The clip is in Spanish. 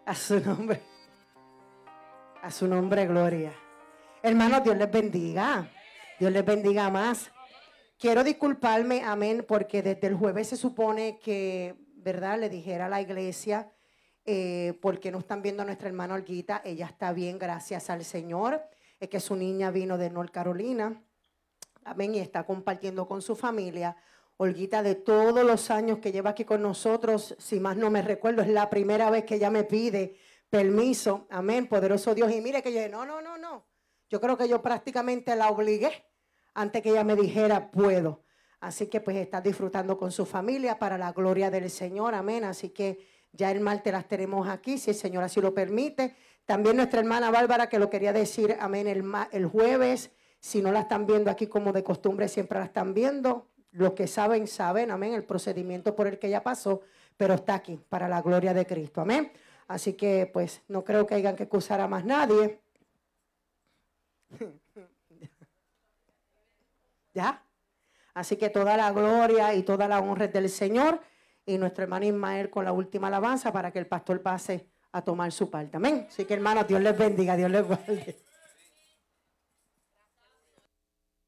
A su nombre. A su nombre, gloria. Hermanos, Dios les bendiga. Dios les bendiga más. Quiero disculparme, amén, porque desde el jueves se supone que, ¿verdad? Le dijera a la iglesia, porque no están viendo a nuestra hermana Olguita. Ella está bien, gracias al Señor. Es que su niña vino de North Carolina, amén, y está compartiendo con su familia. Olguita, de todos los años que lleva aquí con nosotros, si más no me recuerdo, es la primera vez que ella me pide permiso, amén, poderoso Dios. Y mire que yo dije, no. Yo creo que yo prácticamente la obligué antes que ella me dijera, puedo. Así que pues está disfrutando con su familia para la gloria del Señor, amén. Así que ya el martes las tenemos aquí, si el Señor así lo permite. También nuestra hermana Bárbara, que lo quería decir, amén, el jueves. Si no la están viendo aquí como de costumbre, siempre la están viendo. Los que saben, saben, amén, el procedimiento por el que ella pasó, pero está aquí para la gloria de Cristo, amén. Así que pues no creo que hayan que acusar a más nadie. ¿Ya? Así que toda la gloria y toda la honra es del Señor, y nuestro hermano Ismael con la última alabanza para que el pastor pase a tomar su parte. Amén. Así que hermanos, Dios les bendiga, Dios les guarde.